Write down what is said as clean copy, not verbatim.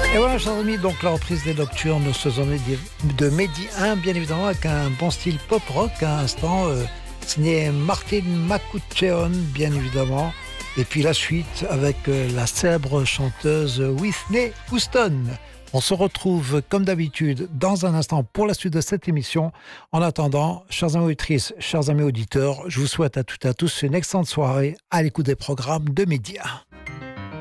Et voilà, chers amis, donc la reprise des Nocturnes ce journée de Mehdi 1, bien évidemment, avec un bon style pop-rock à l'instant, signé Martin McCutcheon, bien évidemment. Et puis la suite avec la célèbre chanteuse Whitney Houston. On se retrouve comme d'habitude dans un instant pour la suite de cette émission. En attendant, chers amis auditrices, chers amis auditeurs, je vous souhaite à toutes et à tous une excellente soirée à l'écoute des programmes de Média.